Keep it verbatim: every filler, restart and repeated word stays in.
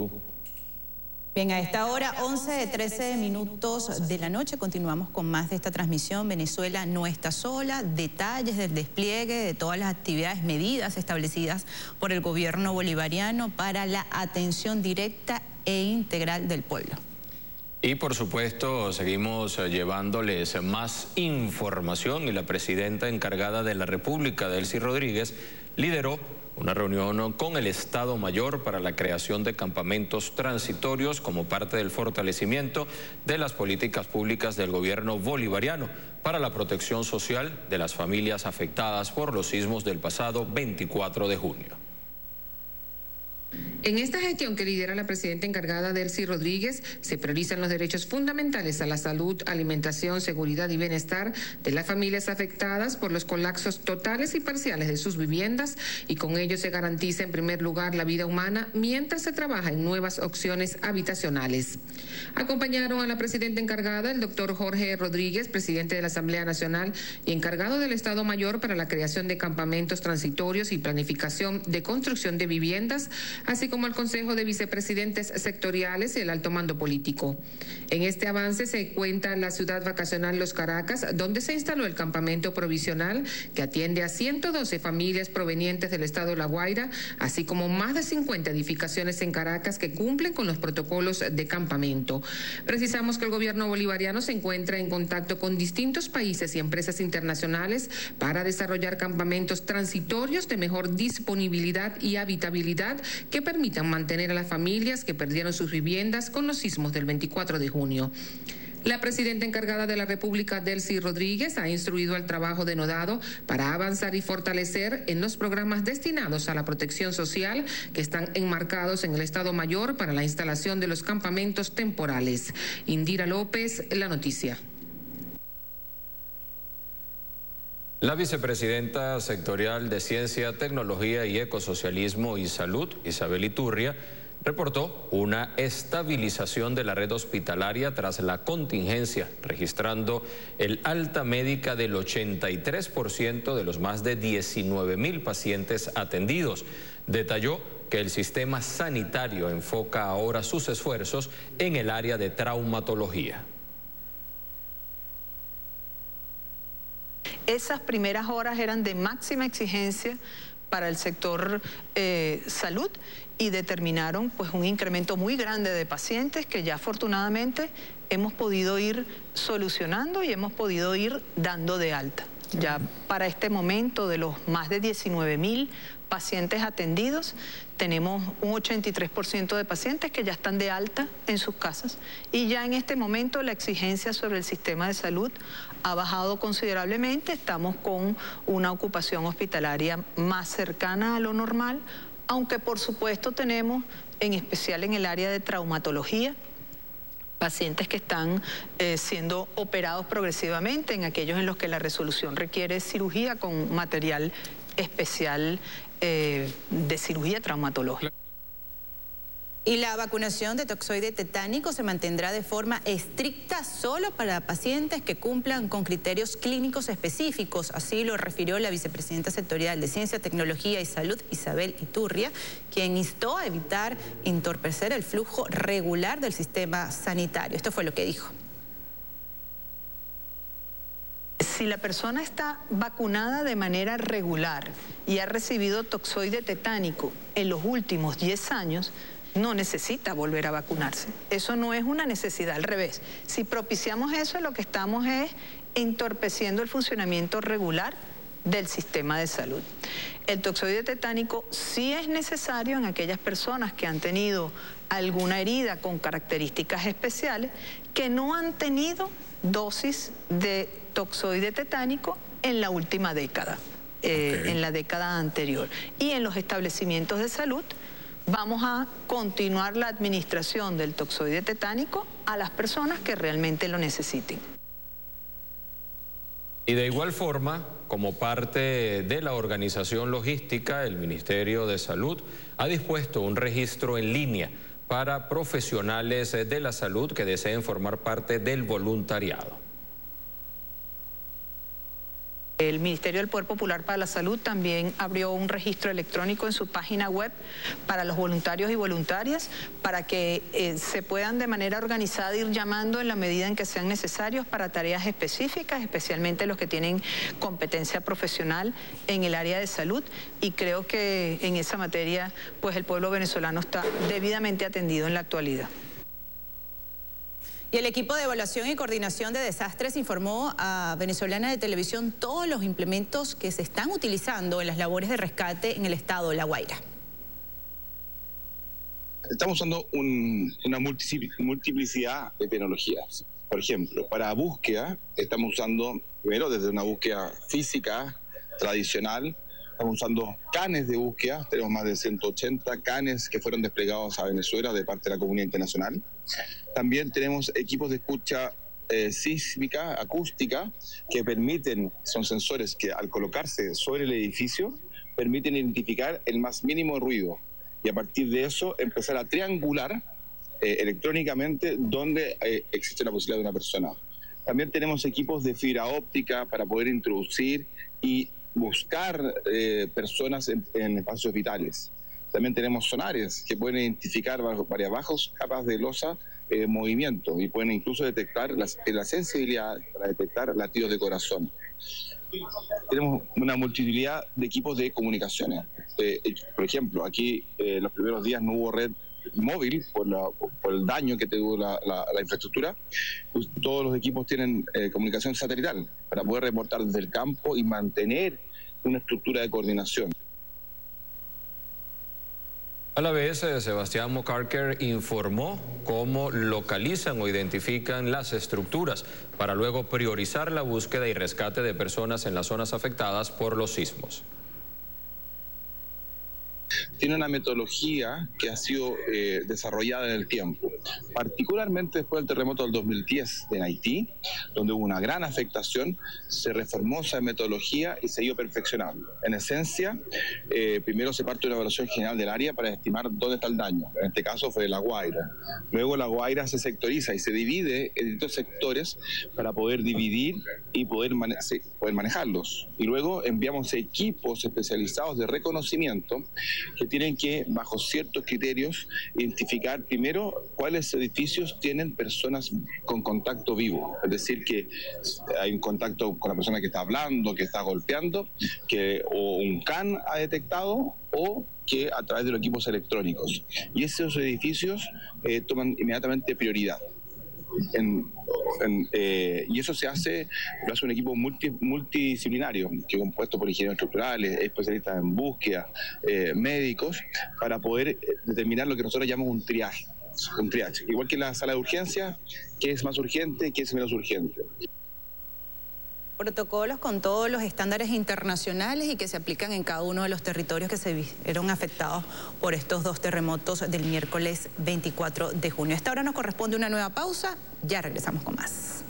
Bien, a esta hora, once de trece minutos de la noche, continuamos con más de esta transmisión. Venezuela no está sola. Detalles del despliegue de todas las actividades, medidas establecidas por el gobierno bolivariano para la atención directa e integral del pueblo. Y por supuesto seguimos llevándoles más información y la presidenta encargada de la República, Delcy Rodríguez, lideró una reunión con el Estado Mayor para la creación de campamentos transitorios como parte del fortalecimiento de las políticas públicas del gobierno bolivariano para la protección social de las familias afectadas por los sismos del pasado veinticuatro de junio. En esta gestión que lidera la presidenta encargada Delcy Rodríguez, se priorizan los derechos fundamentales a la salud, alimentación, seguridad y bienestar de las familias afectadas por los colapsos totales y parciales de sus viviendas, y con ello se garantiza en primer lugar la vida humana mientras se trabaja en nuevas opciones habitacionales. Acompañaron a la presidenta encargada el doctor Jorge Rodríguez, presidente de la Asamblea Nacional y encargado del Estado Mayor para la creación de campamentos transitorios y planificación de construcción de viviendas, así como el Consejo de Vicepresidentes Sectoriales y el alto mando político. En este avance se cuenta la ciudad vacacional Los Caracas, donde se instaló el campamento provisional que atiende a ciento doce familias provenientes del estado de La Guaira, así como más de cincuenta edificaciones en Caracas que cumplen con los protocolos de campamento. Precisamos que el gobierno bolivariano se encuentra en contacto con distintos países y empresas internacionales para desarrollar campamentos transitorios de mejor disponibilidad y habitabilidad que permitan mantener a las familias que perdieron sus viviendas con los sismos del veinticuatro de junio. La presidenta encargada de la República, Delcy Rodríguez, ha instruido al trabajo denodado para avanzar y fortalecer en los programas destinados a la protección social que están enmarcados en el Estado Mayor para la instalación de los campamentos temporales. Indira López, La Noticia. La vicepresidenta sectorial de Ciencia, Tecnología y Ecosocialismo y Salud, Isabel Iturria, reportó una estabilización de la red hospitalaria tras la contingencia, registrando el alta médica del ochenta y tres por ciento de los más de diecinueve mil pacientes atendidos. Detalló que el sistema sanitario enfoca ahora sus esfuerzos en el área de traumatología. Esas primeras horas eran de máxima exigencia para el sector eh, salud y determinaron pues un incremento muy grande de pacientes que ya afortunadamente hemos podido ir solucionando y hemos podido ir dando de alta. Ya para este momento, de los más de diecinueve mil pacientes atendidos, tenemos un ochenta y tres por ciento de pacientes que ya están de alta en sus casas, y ya en este momento la exigencia sobre el sistema de salud ha bajado considerablemente. Estamos con una ocupación hospitalaria más cercana a lo normal, aunque por supuesto tenemos, en especial en el área de traumatología, pacientes que están eh, siendo operados progresivamente, en aquellos en los que la resolución requiere cirugía con material especial eh, de cirugía traumatológica. Y la vacunación de toxoide tetánico se mantendrá de forma estricta solo para pacientes que cumplan con criterios clínicos específicos. Así lo refirió la vicepresidenta sectorial de Ciencia, Tecnología y Salud, Isabel Iturria, quien instó a evitar entorpecer el flujo regular del sistema sanitario. Esto fue lo que dijo. Si la persona está vacunada de manera regular y ha recibido toxoide tetánico en los últimos diez años, no necesita volver a vacunarse. Eso no es una necesidad, al revés. Si propiciamos eso, lo que estamos es entorpeciendo el funcionamiento regular del sistema de salud. El toxoide tetánico sí es necesario en aquellas personas que han tenido alguna herida con características especiales, que no han tenido dosis de toxoide tetánico en la última década, eh, okay. en la década anterior. Y en los establecimientos de salud vamos a continuar la administración del toxoide tetánico a las personas que realmente lo necesiten. Y de igual forma, como parte de la organización logística, el Ministerio de Salud ha dispuesto un registro en línea para profesionales de la salud que deseen formar parte del voluntariado. El Ministerio del Poder Popular para la Salud también abrió un registro electrónico en su página web para los voluntarios y voluntarias para que eh, se puedan de manera organizada ir llamando en la medida en que sean necesarios para tareas específicas, especialmente los que tienen competencia profesional en el área de salud, y creo que en esa materia pues el pueblo venezolano está debidamente atendido en la actualidad. Y el equipo de evaluación y coordinación de desastres informó a Venezolana de Televisión todos los implementos que se están utilizando en las labores de rescate en el estado de La Guaira. Estamos usando un, una multiplicidad de tecnologías. Por ejemplo, para búsqueda estamos usando, primero desde una búsqueda física tradicional, estamos usando canes de búsqueda, tenemos más de ciento ochenta canes que fueron desplegados a Venezuela de parte de la comunidad internacional. También tenemos equipos de escucha eh, sísmica, acústica, que permiten, son sensores que al colocarse sobre el edificio, permiten identificar el más mínimo ruido y a partir de eso empezar a triangular eh, electrónicamente dónde eh, existe la posibilidad de una persona. También tenemos equipos de fibra óptica para poder introducir y buscar eh, personas en, en espacios vitales. También tenemos sonares que pueden identificar bajo, varias bajos capas de losa eh, movimiento y pueden incluso detectar la, la sensibilidad para detectar latidos de corazón. Tenemos una multiplicidad de equipos de comunicaciones. Eh, por ejemplo, aquí eh, los primeros días no hubo red móvil por, la, por el daño que tuvo la, la, la infraestructura. Pues todos los equipos tienen eh, comunicación satelital para poder reportar desde el campo y mantener una estructura de coordinación. A la vez, Sebastián Mocarker informó cómo localizan o identifican las estructuras para luego priorizar la búsqueda y rescate de personas en las zonas afectadas por los sismos. Tiene una metodología que ha sido eh, desarrollada en el tiempo, particularmente después del terremoto del dos mil diez en Haití, donde hubo una gran afectación, se reformó esa metodología y se ha ido perfeccionando. En esencia, eh, primero se parte de una evaluación general del área para estimar dónde está el daño, en este caso fue La Guaira. Luego La Guaira se sectoriza y se divide en distintos sectores para poder dividir y poder, mane poder manejarlos. Y luego enviamos equipos especializados de reconocimiento que tienen que, bajo ciertos criterios, identificar primero cuáles edificios tienen personas con contacto vivo. Es decir, que hay un contacto con la persona que está hablando, que está golpeando, que o un can ha detectado o que a través de los equipos electrónicos. Y esos edificios eh, toman inmediatamente prioridad. En, en, eh, y eso se hace, lo hace un equipo multi, multidisciplinario, que es compuesto por ingenieros estructurales, especialistas en búsqueda, eh, médicos, para poder determinar lo que nosotros llamamos un triaje, un triaje. Igual que en la sala de urgencia, qué es más urgente, qué es menos urgente. Protocolos con todos los estándares internacionales y que se aplican en cada uno de los territorios que se vieron afectados por estos dos terremotos del miércoles veinticuatro de junio. A esta hora nos corresponde una nueva pausa, ya regresamos con más.